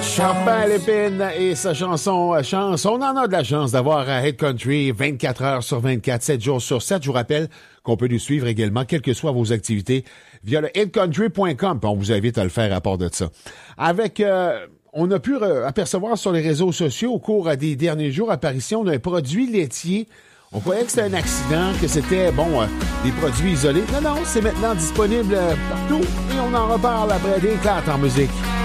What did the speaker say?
Chopin Lépine et sa chanson Chance. On en a de la chance d'avoir à Hit Country 24 heures sur 24, 7 jours sur 7. Je vous rappelle qu'on peut nous suivre également, quelles que soient vos activités, via le hitcountry.com. On vous invite à le faire à part de ça. On a pu apercevoir sur les réseaux sociaux au cours des derniers jours apparition d'un produit laitier. On croyait que c'était un accident, que c'était, des produits isolés. Non, c'est maintenant disponible partout et on en reparle après des éclats en musique.